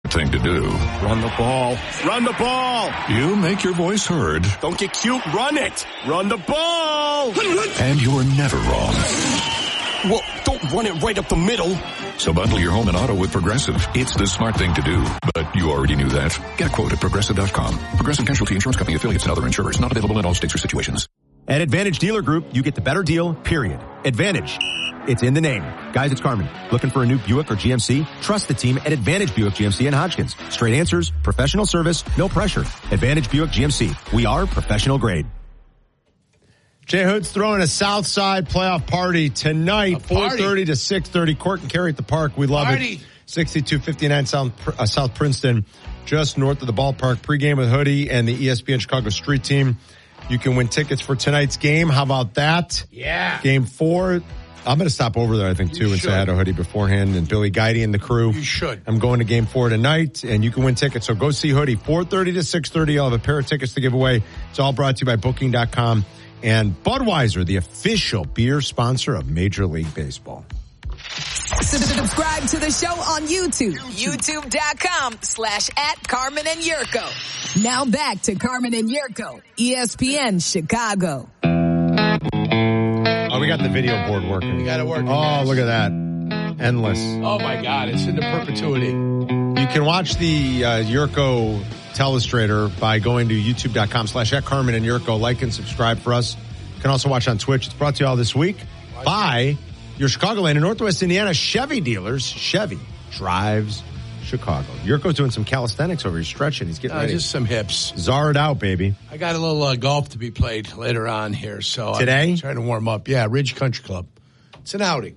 thing to do. Run the ball. Run the ball. You make your voice heard. Don't get cute. Run it. Run the ball. And you're never wrong. Well, don't run it right up the middle. So bundle your home and auto with Progressive. It's the smart thing to do. But you already knew that. Get a quote at Progressive.com. Progressive Casualty Insurance Company affiliates and other insurers. Not available in all states or situations. At Advantage Dealer Group, you get the better deal, period. Advantage. It's in the name. Guys, it's Carmen. Looking for a new Buick or GMC? Trust the team at Advantage Buick GMC in Hodgkins. Straight answers, professional service, no pressure. Advantage Buick GMC. We are professional grade. Jay Hood's throwing a Southside playoff party tonight, 4:30 to 6:30. Court and Carry at the Park. We love it. 6259 South Princeton, just north of the ballpark. Pregame with Hoodie and the ESPN Chicago Street Team. You can win tickets for tonight's game. How about that? Yeah. Game 4. I'm going to stop over there, I think, too, and say hi to Hoodie beforehand and Billy Guidey and the crew. You should. I'm going to Game 4 tonight, and you can win tickets. So go see Hoodie, 4:30 to 6:30. I'll have a pair of tickets to give away. It's all brought to you by Booking.com and Budweiser, the official beer sponsor of Major League Baseball. Subscribe to the show on YouTube. YouTube.com/@Carmen and Yurko. Now back to Carmen and Yurko, ESPN Chicago. Oh, we got the video board working. We got it working. Oh, look at that. Endless. Oh, my God. It's into perpetuity. You can watch the Yurko Telestrator by going to youtube.com/@Carmen and Yurko. Like and subscribe for us. You can also watch on Twitch. It's brought to you all this week by your Chicagoland and Northwest Indiana Chevy dealers. Chevy drives Chicago. Yurko's doing some calisthenics over here, stretching. He's getting ready. Just some hips. Czar it out, baby. I got a little golf to be played later on here. So today? I'm trying to warm up. Yeah, Ridge Country Club. It's an outing.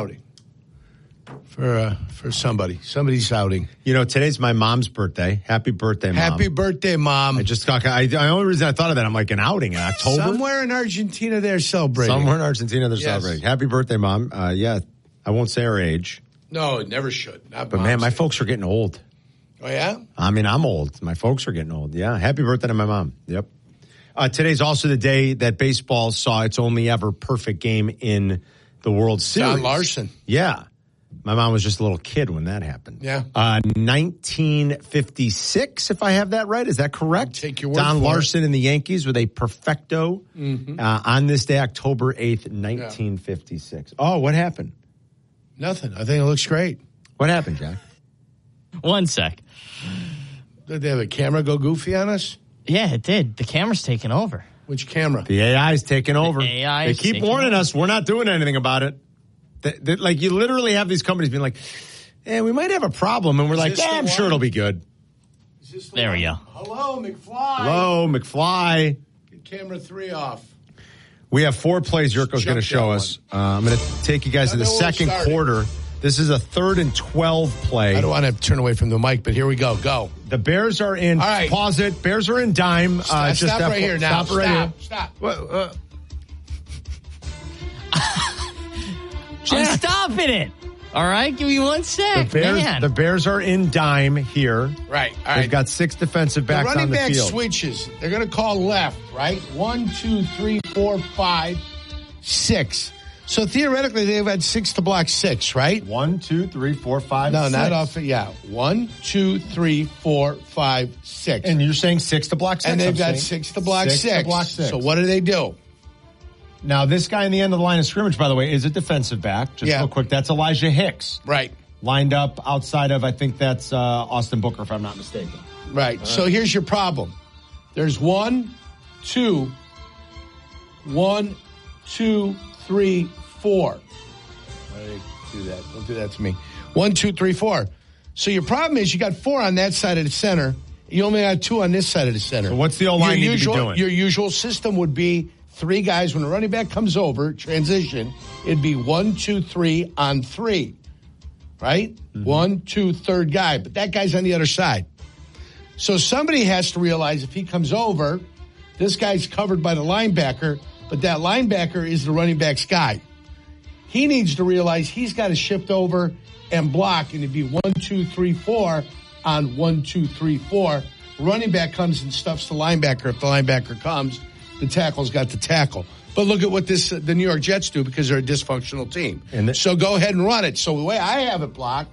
For somebody's outing. You know, today's my mom's birthday. Happy birthday, Mom. Happy birthday, Mom. The only reason I thought of that, I'm like, an outing in October? Somewhere in Argentina they're celebrating. Celebrating. Happy birthday, Mom. Yeah, I won't say her age. No, it never should. But man, my folks are getting old. Oh, yeah? I mean, I'm old. My folks are getting old. Yeah. Happy birthday to my mom. Yep. Today's also the day that baseball saw its only ever perfect game in the World Series. Don Larson. Yeah. My mom was just a little kid when that happened. Yeah. 1956, if I have that right. Is that correct? Take your word Don for Larson and the Yankees with a perfecto on this day, October 8th, 1956. Yeah. Oh, what happened? Nothing. I think it looks great. What happened, Jack? One sec. Did they have a camera go goofy on us? Yeah, it did. The camera's taking over. Which camera? The AI's taking over. They keep warning us. We're not doing anything about it. Like, you literally have these companies being like, we might have a problem. And we're like, I'm sure it'll be good. There we go. Hello, McFly. Hello, McFly. Get camera 3 off. We have 4 plays Yurko's going to show us. I'm going to take you guys to the second quarter. This is a 3rd and 12 play. I don't want to turn away from the mic, but here we go. Go. The Bears are in. All right. Pause it. Bears are in dime. Stop right here now. Stop right here. Stop. I'm stopping it. All right, give me 1 sec. The Bears are in dime here. Right. All right. They've got 6 defensive backs on the field. The running back switches. They're going to call left, right? 1, 2, 3, 4, 5, 6. So theoretically, they've had 6 to block 6, right? 1, 2, 3, 4, 5, 6. No, not off. Yeah. 1, 2, 3, 4, 5, 6. And you're saying 6 to block 6. And they've got 6 to block 6. 6 to block 6. So what do? Now, this guy in the end of the line of scrimmage, by the way, is a defensive back. Just real quick, that's Elijah Hicks. Right. Lined up outside of, I think that's Austin Booker, if I'm not mistaken. Right. So here's your problem. There's 1, 2, 3, 4. Why did I do that? Don't do that to me. 1, 2, 3, 4. So your problem is you got 4 on that side of the center. You only got 2 on this side of the center. So what's the O-line need to be doing? Your usual system would be 3 guys. When a running back comes over, transition, it'd be 1, 2, 3 on 3. Right? 1, 2, third guy. But that guy's on the other side. So somebody has to realize if he comes over, this guy's covered by the linebacker, but that linebacker is the running back's guy. He needs to realize he's got to shift over and block, and it'd be 1, 2, 3, 4 on 1, 2, 3, 4. Running back comes and stuffs the linebacker. If the linebacker comes, the tackle's got the tackle. But look at what the New York Jets do because they're a dysfunctional team. So go ahead and run it. So the way I have it blocked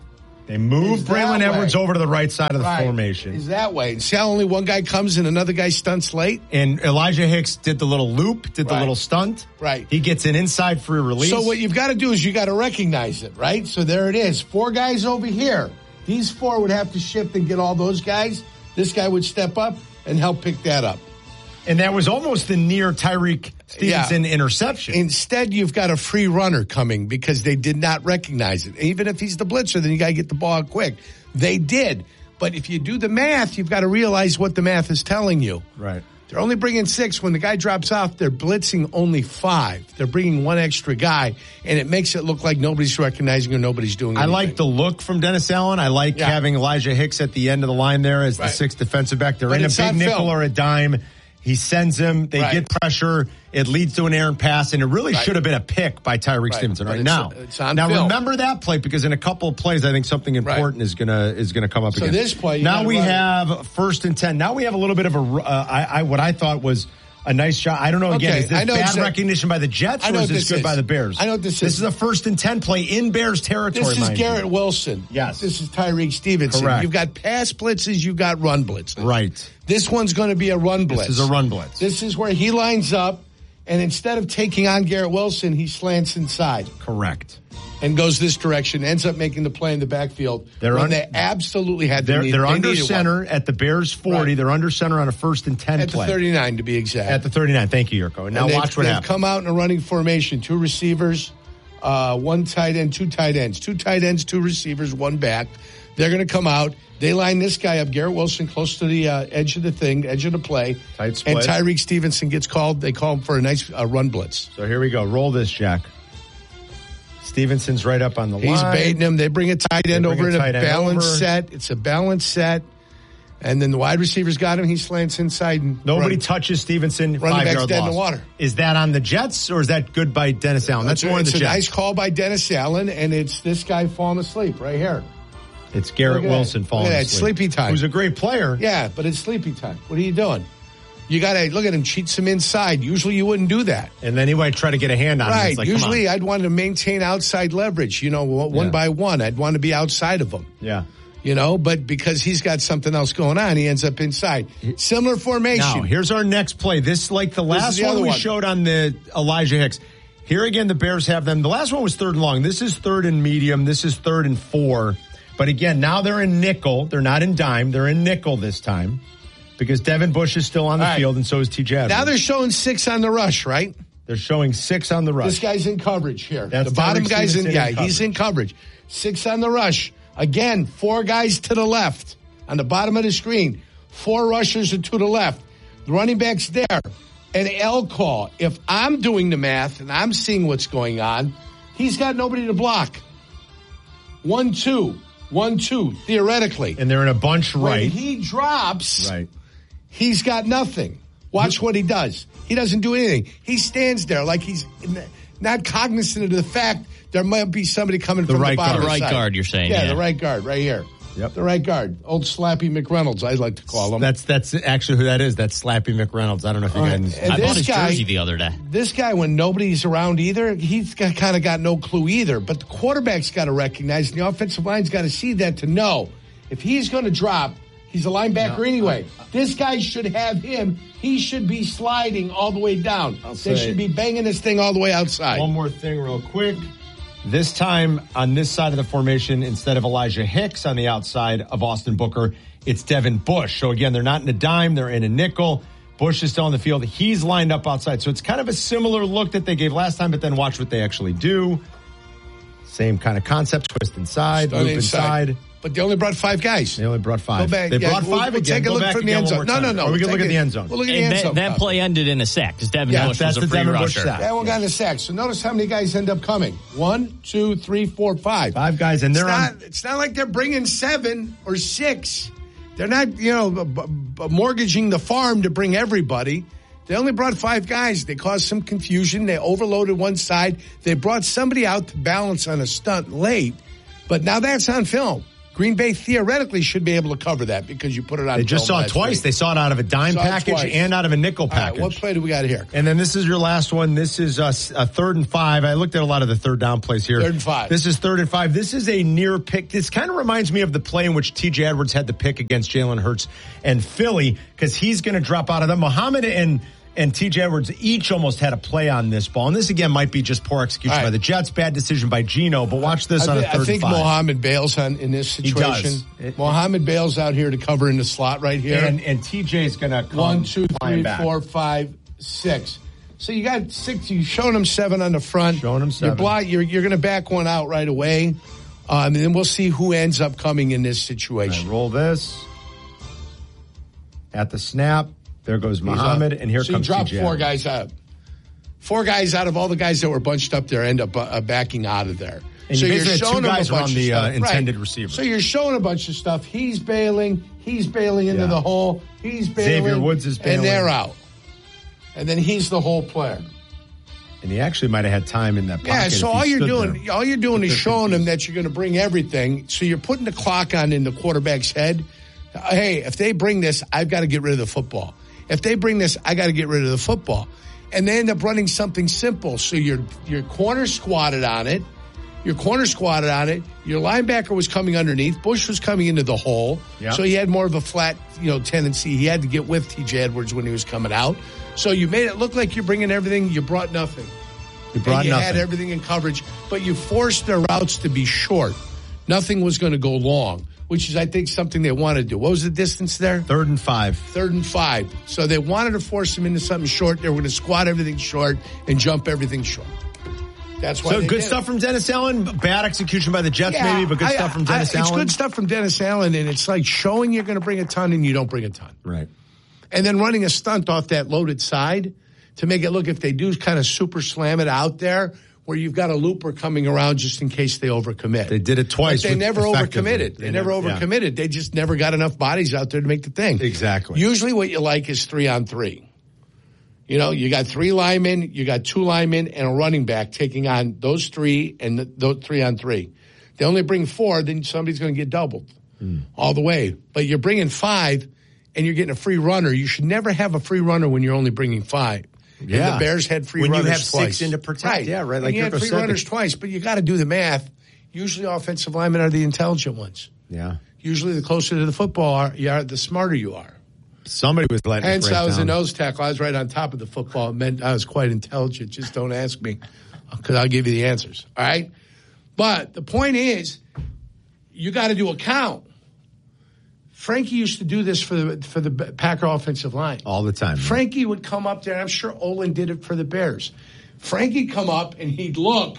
They move is that Braylon way. Edwards over to the right side of the Right. formation. Is that way. And see how only one guy comes and another guy stunts late? And Elijah Hicks did the little loop, did the Right. little stunt. Right. He gets an inside free release. So what you've got to do is you got to recognize it, right? So there it is. 4 guys over here. These 4 would have to shift and get all those guys. This guy would step up and help pick that up. And that was almost the near Tyreek Stevenson interception. Instead, you've got a free runner coming because they did not recognize it. Even if he's the blitzer, then you got to get the ball out quick. They did. But if you do the math, you've got to realize what the math is telling you. Right. They're only bringing 6. When the guy drops off, they're blitzing only 5. They're bringing 1 extra guy, and it makes it look like nobody's recognizing or nobody's doing anything. I like the look from Dennis Allen. I like having Elijah Hicks at the end of the line there as the 6th defensive back. They're But in a it's big on nickel film. or a dime. He sends him. They Right. get pressure. It leads to an errant pass, and it really Right. should have been a pick by Tyreek Right. Stevenson. But Right it's- now, it's on film. remember that play because in a couple of plays, I think something important is gonna come up So again. this play, you now gotta we run it. have 1st and 10. Now we have a little bit of what I thought was a nice shot. I don't know. Again, Okay, is this I know bad exactly- recognition by the Jets, I know or is what this this good is. by the Bears? I know what this is. This is a 1st and 10 play in Bears territory. This is mind you. Garrett Wilson. Yes. This is Tyreek Stevenson. Correct. You've got pass blitzes, you've got run blitzes. Right. This one's going to be a run blitz. This is a run blitz. This is where he lines up, and instead of taking on Garrett Wilson, he slants inside Correct. and goes this direction, ends up making the play in the backfield. They absolutely had to They're under needed center one. at the Bears 40. Right. They're under center on a 1st and 10 At play. the 39 to be exact. At the 39. Thank you, Yurko. And now And watch what they've happens. come out in a running formation, 2 receivers, 1 tight end, 2 tight ends. 2 tight ends, 2 receivers, 1 back. They're going to come out. They line this guy up, Garrett Wilson, close to the edge of the play. Tight split. And Tyreek Stevenson gets called. They call him for a nice run blitz. So here we go. Roll this, Jack. Stevenson's right up on the line. He's baiting him. They bring a tight end bring over a in a tight end balanced over. set. It's a balanced set. And then the wide receiver's got him. He slants inside. And Nobody touches Stevenson. Running back's 5-yard dead in loss. the water. Is that on the Jets or is that good by Dennis Allen? That's more on the It's a Jets. nice call by Dennis Allen, and it's this guy falling asleep right here. It's Garrett Look at Wilson that. falling Look at that. asleep. Sleepy time. Who's a great player. Yeah, but it's sleepy time. What are you doing? You got to look at him, cheat some inside. Usually you wouldn't do that. And then he might try to get a hand on him. Right. It's like, come on. Usually I'd want to maintain outside leverage, one by one. I'd want to be outside of him. Yeah. But because he's got something else going on, he ends up inside. Similar formation. Now, here's our next play. This, like the last the one other we one. showed on the Elijah Hicks. Here again, the Bears have them. The last one was 3rd and long. This is 3rd and medium. This is 3rd and 4. But again, now they're in nickel. They're not in dime. They're in nickel this time because Devin Bush is still on the All right. field, and so is TJ Edwards. Now they're showing 6 on the rush, right? They're showing 6 on the rush. This guy's in coverage here. That's the bottom Tyreek guy's in Stevenson in he's in coverage. 6 on the rush. Again, 4 guys to the left on the bottom of the screen. 4 rushers to the left. The running back's there. An L call. If I'm doing the math and I'm seeing what's going on, he's got nobody to block. 1-2. 1-2, theoretically. And they're in a bunch right. When he drops, Right. he's got nothing. Watch what he does. He doesn't do anything. He stands there like he's not cognizant of the fact there might be somebody coming from right the bottom guard. Right side. guard, you're saying, Yeah, yeah. the right guard right here. Yep. The right guard. Old Slappy McReynolds, I like to call him. That's actually who that is. That's Slappy McReynolds. I don't know if you right. guys. And I bought this his guy- jersey the other day. This guy, when nobody's around either, he's kind of got no clue either. But the quarterback's got to recognize, and the offensive line's got to see that to know if he's going to drop, he's a linebacker anyway. This guy should have him. He should be sliding all the way down. say- They should be banging this thing all the way outside. One more thing real quick. This time on this side of the formation, instead of Elijah Hicks on the outside of Austin Booker, it's Devin Bush. So again, they're not in a dime, they're in a nickel. Bush is still on the field. He's lined up outside. So it's kind of a similar look that they gave last time, but then watch what they actually do. Same kind of concept, twist inside, Start loop inside. But they only brought 5 guys. They only brought 5. Go back. They Yeah, brought 5 we'll again. take a Go look back from the again end one zone. more time. No. Or we can Take look at it- the end zone. We'll look at the And end zone. that play ended in a sack because Devin Yeah, Bush that's was a the free Devin Bush rusher. sack. That one got a sack. So notice how many guys end up coming. 1, 2, 3, 4, 5. 5 guys, and they're It's not like they're bringing 7 or 6. They're not, mortgaging the farm to bring everybody. They only brought 5 guys. They caused some confusion. They overloaded one side. They brought somebody out to balance on a stunt late. But now that's on film. Green Bay theoretically should be able to cover that because you put it on. They just saw it twice. Week. They saw it out of a dime package and out of a nickel package. All right, what play do we got here? And then this is your last one. This is a 3rd and 5. I looked at a lot of the third down plays here. 3rd and 5. This is 3rd and 5. This is a near pick. This kind of reminds me of the play in which T.J. Edwards had the pick against Jalen Hurts and Philly because he's going to drop out of them. Muhammad and T.J. Edwards each almost had a play on this ball. And this, again, might be just poor execution by the Jets, bad decision by Geno. But watch this on a 3rd and 5. I think Muhammad bails in this situation. He does. Muhammad bails out here to cover in the slot right here. And T.J.'s going to come 1, 2, 3, back. 4, 5, 6. So you got 6. You've shown him 7 on the front. Showing him 7. You're going to back one out right away. And then we'll see who ends up coming in this situation. Right, roll this. At the snap. There goes Muhammad, and here comes drop TJ. 4 guys out. 4 guys out of all the guys that were bunched up there end up backing out of there. And so you're showing 2 guys him a bunch on the of stuff. intended right. receiver. So you're showing a bunch of stuff. He's bailing into the hole. He's bailing. Xavier Woods is bailing. And they're out. And then he's the whole player. And he actually might have had time in that pocket. Yeah, so all you're doing is showing him that you're going to bring everything. So you're putting the clock on in the quarterback's head. Hey, if they bring this, I've got to get rid of the football. If they bring this, I got to get rid of the football. And they end up running something simple. So your corner squatted on it. Your linebacker was coming underneath. Bush was coming into the hole. Yep. So he had more of a flat, tendency. He had to get with T.J. Edwards when he was coming out. So you made it look like you're bringing everything. You brought nothing. You had everything in coverage, but you forced their routes to be short. Nothing was going to go long, which is, I think, something they want to do. What was the distance there? 3rd and 5. 3rd and 5. So they wanted to force them into something short. They were going to squat everything short and jump everything short. That's why. So good stuff from Dennis Allen. Bad execution by the Jets, maybe, but good stuff from Dennis Allen. It's good stuff from Dennis Allen, and it's like showing you're going to bring a ton and you don't bring a ton. Right. And then running a stunt off that loaded side to make it look, if they do kind of super slam it out there, where you've got a looper coming around just in case they overcommit. They did it twice. But they never overcommitted. They never overcommitted. They just never got enough bodies out there to make the thing. Exactly. Usually what you like is 3-on-3. You got 3 linemen, you got 2 linemen, and a running back taking on those 3 and those 3-on-3. They only bring 4, then somebody's going to get doubled all the way. But you're bringing 5, and you're getting a free runner. You should never have a free runner when you're only bringing 5. Yeah. And the Bears had free runners twice. When you have 6 in to protect. Right. Yeah, right. Like you had free runners twice, but you got to do the math. Usually offensive linemen are the intelligent ones. Yeah. Usually the closer to the football you are, the smarter you are. Somebody was letting it break down. Hence, I was a nose tackle. I was right on top of the football. It meant I was quite intelligent. Just don't ask me, because I'll give you the answers. All right? But the point is, you got to do a count. Frankie used to do this for the Packer offensive line. All the time. Frankie would come up there, and I'm sure Olin did it for the Bears. Frankie come up, and he'd look,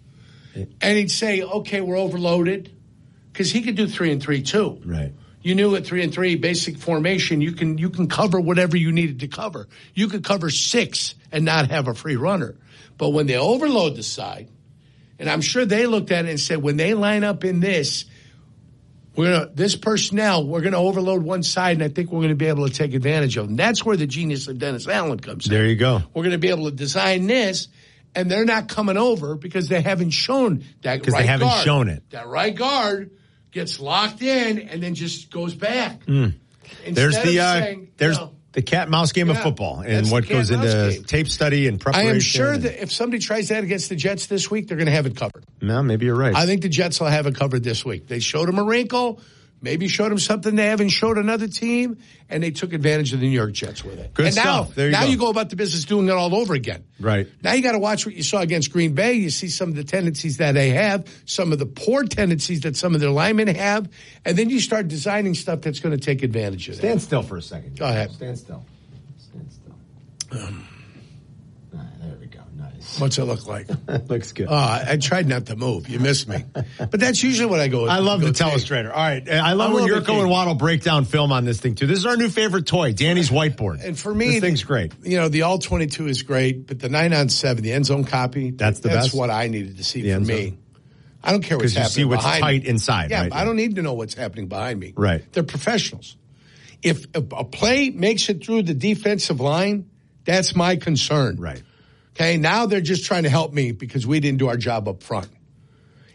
and he'd say, okay, we're overloaded, because he could do 3-and-3 too. Right. You knew at 3-and-3 basic formation, you can cover whatever you needed to cover. You could cover 6 and not have a free runner. But when they overload the side, and I'm sure they looked at it and said, when they line up in this, this personnel, we're going to overload one side, and I think we're going to be able to take advantage of them. That's where the genius of Dennis Allen comes in. There you go. We're going to be able to design this, and they're not coming over because they haven't shown that right guard. Because they haven't shown it. That right guard gets locked in and then just goes back. There's the cat and mouse game of football and what goes into tape study and preparation. I am sure that if somebody tries that against the Jets this week, they're going to have it covered. No, maybe you're right. I think the Jets will have it covered this week. They showed him a wrinkle, maybe showed him something they haven't showed another team, and they took advantage of the New York Jets with it. Good stuff. Now you go about the business doing it all over again. Right. Now you got to watch what you saw against Green Bay. You see some of the tendencies that they have, some of the poor tendencies that some of their linemen have, and then you start designing stuff that's going to take advantage of that. Stand still for a second. Go ahead. Stand still. There we go. Nice. What's it look like? Looks good. I tried not to move. You missed me. But that's usually what I go with. I love the telestrator. All right. I love when Yurko and Waddle break down film on this thing, too. This is our new favorite toy, Danny's whiteboard. And for me, this thing's great. The All-22 is great, but the 9-on-7, the end zone copy, that's best. That's what I needed to see for me. I don't care what's happening behind me. Because you see what's tight inside. Yeah, right? I don't need to know what's happening behind me. Right. They're professionals. If a play makes it through the defensive line, that's my concern. Right. Okay, now they're just trying to help me because we didn't do our job up front.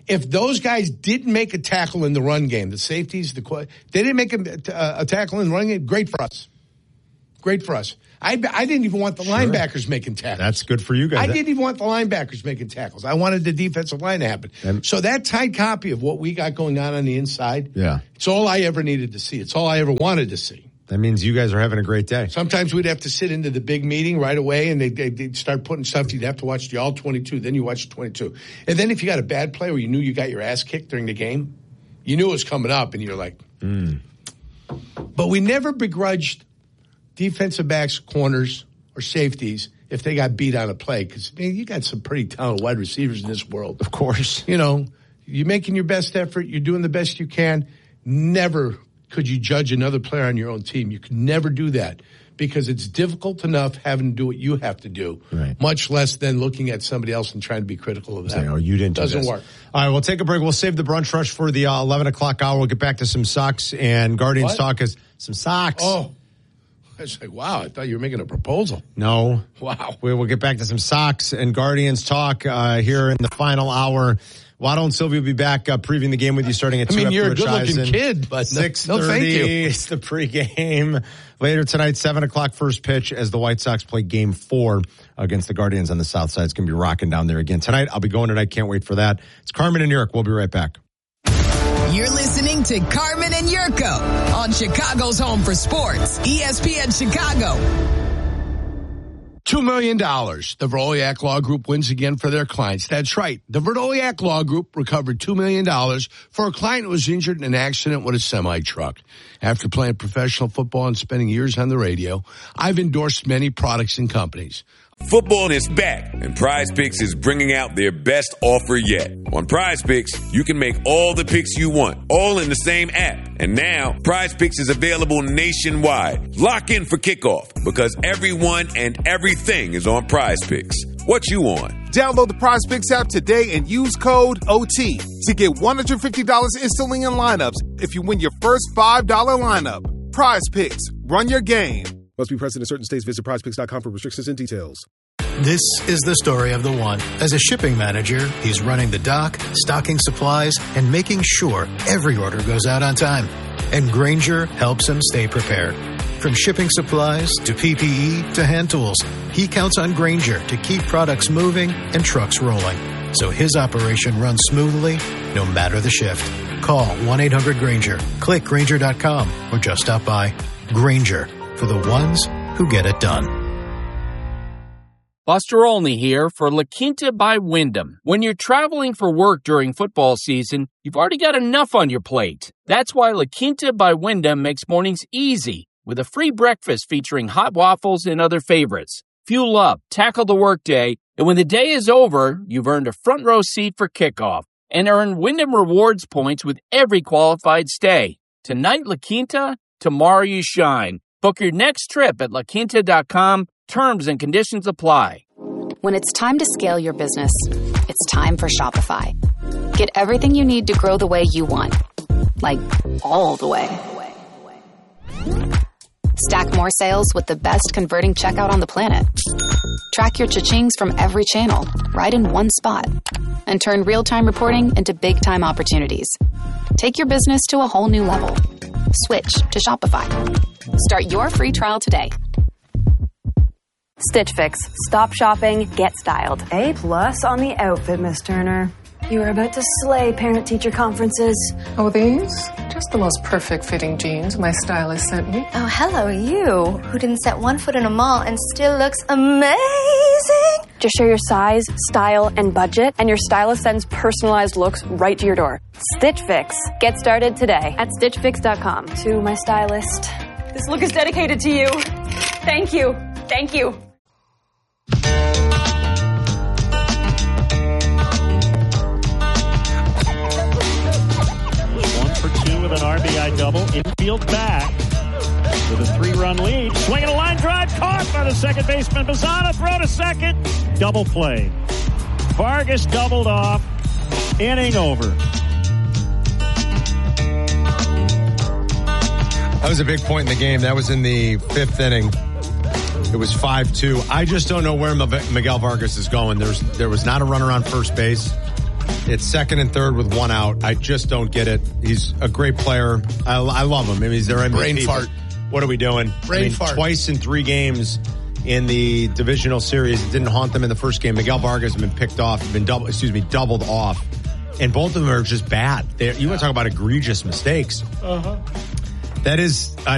If those guys didn't make a tackle in the run game, the safeties, they didn't make a tackle in the run game, great for us. Great for us. I didn't even want the linebackers making tackles. That's good for you guys. I didn't even want the linebackers making tackles. I wanted the defensive line to happen. So that tight copy of what we got going on the inside, it's all I ever needed to see. It's all I ever wanted to see. That means you guys are having a great day. Sometimes we'd have to sit into the big meeting right away, and they'd start putting stuff. You'd have to watch the all 22. Then you watch the 22. And then if you got a bad play where you knew you got your ass kicked during the game, you knew it was coming up, and you're like, But we never begrudged defensive backs, corners, or safeties if they got beat on a play. Because, man, you got some pretty talented wide receivers in this world. Of course. You know, you're making your best effort. You're doing the best you can. Never could you judge another player on your own team. You could never do that because it's difficult enough having to do what you have to do, much less than looking at somebody else and trying to be critical of that. Saying, you didn't do Doesn't this. work. All right, we'll take a break. We'll save the brunch rush for the 11 o'clock hour. We'll get back to some socks and Guardians talk. Some socks. Oh. I was like, wow, I thought you were making a proposal. No. Wow. We'll get back to some socks and Guardians talk here in the final hour. Waddle and Sylvia will be back previewing the game with you starting at 2. You're a good-looking kid, but 6:30 no, thank you. is the pregame. Later tonight, 7 o'clock first pitch as the White Sox play Game 4 against the Guardians on the South Side. It's going to be rocking down there again tonight. I'll be going tonight. Can't wait for that. It's Carmen and Yurko. We'll be right back. You're listening to Carmen and Yurko on Chicago's home for sports, ESPN Chicago. $2 million. The Veroliak Law Group wins again for their clients. That's right. The Veroliak Law Group recovered $2 million for a client who was injured in an accident with a semi-truck. After playing professional football and spending years on the radio, I've endorsed many products and companies. Football is back, and Prize Picks is bringing out their best offer yet. On Prize Picks, you can make all the picks you want, all in the same app. And now, Prize Picks is available nationwide. Lock in for kickoff, because everyone and everything is on Prize Picks. What you on? Download the Prize Picks app today and use code OT to get $150 instantly in lineups if you win your first $5 lineup. Prize Picks. Run your game. Must be present in certain states. Visit prizepicks.com for restrictions and details. This is the story of the one. As a shipping manager, he's running the dock, stocking supplies, and making sure every order goes out on time. And Grainger helps him stay prepared. From shipping supplies to PPE to hand tools, he counts on Grainger to keep products moving and trucks rolling. So his operation runs smoothly, no matter the shift. Call 1-800-GRAINGER, click Grainger.com, or just stop by. Grainger, for the ones who get it done. Buster Olney here for La Quinta by Wyndham. When you're traveling for work during football season, you've already got enough on your plate. That's why La Quinta by Wyndham makes mornings easy with a free breakfast featuring hot waffles and other favorites. Fuel up, tackle the workday, and when the day is over, you've earned a front row seat for kickoff and earn Wyndham Rewards points with every qualified stay. Tonight, La Quinta, tomorrow you shine. Book your next trip at laquinta.com. Terms and conditions apply. When it's time to scale your business, it's time for Shopify. Get everything you need to grow the way you want. Like, all the way. Stack more sales with the best converting checkout on the planet. Track your cha-chings from every channel, right in one spot. And turn real-time reporting into big-time opportunities. Take your business to a whole new level. Switch to Shopify. Start your free trial today. Stitch Fix. Stop shopping, get styled. A+ on the outfit, Miss Turner. You are about to slay parent-teacher conferences. Oh, these? Just the most perfect fitting jeans my stylist sent me. Oh, hello, you, who didn't set one foot in a mall and still looks amazing. Just share your size, style, and budget, and your stylist sends personalized looks right to your door. Stitch Fix. Get started today at StitchFix.com. To my stylist. This look is dedicated to you. Thank you. Thank you. 1 for 2 with an RBI double. Infield back with a 3-run lead. Swinging a line drive, caught by the second baseman. Bazzana, throw to second. Double play. Vargas doubled off. Inning over. That was a big point in the game. That was in the 5th inning. It was 5-2. I just don't know where Miguel Vargas is going. There was not a runner on first base. It's second and third with one out. I just don't get it. He's a great player. I love him. I mean, he's their MVP. Brain fart. What are we doing? Brain fart. Twice in 3 games in the divisional series. It didn't haunt them in the first game. Miguel Vargas has been picked off, doubled off. And both of them are just bad. You want to talk about egregious mistakes. Uh-huh. That is,